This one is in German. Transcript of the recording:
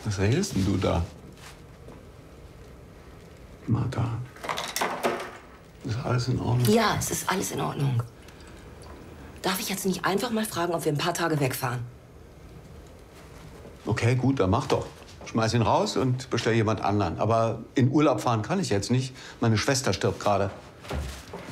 Was redest denn du da? Martha, ist alles in Ordnung? Ja, es ist alles in Ordnung. Darf ich jetzt nicht einfach mal fragen, ob wir ein paar Tage wegfahren? Okay, gut, dann mach doch. Schmeiß ihn raus und bestell jemand anderen. Aber in Urlaub fahren kann ich jetzt nicht. Meine Schwester stirbt gerade.